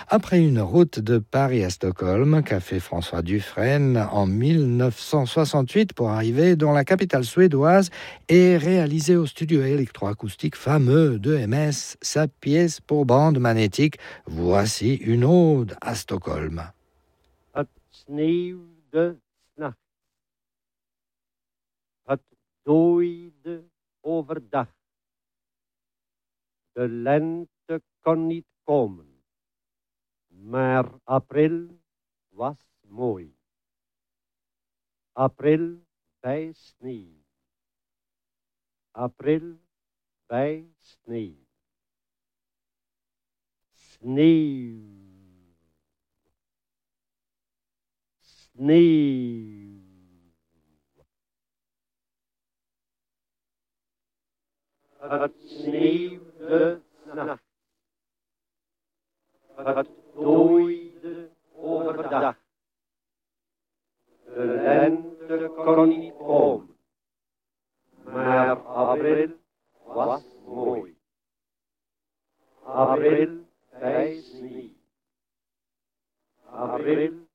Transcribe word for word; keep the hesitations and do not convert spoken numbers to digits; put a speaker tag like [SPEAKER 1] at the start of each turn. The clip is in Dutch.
[SPEAKER 1] Après une route de Paris à Stockholm qu'a fait François Dufresne en mille neuf cent soixante-huit pour arriver dans la capitale suédoise et réaliser au studio électroacoustique fameux de M S sa pièce pour bande magnétique, voici une ode à Stockholm.
[SPEAKER 2] Het sneeuwde s'nachts. Het dooide overdag. De lente kon niet komen, maar april was mooi. April bij sneeuw. April bij sneeuw. Sneeuw. Sneeuw. Het sneeuwde s'nachts. Het dooide overdag. De lente kon niet komen, maar april was mooi. April bij sneeuw. April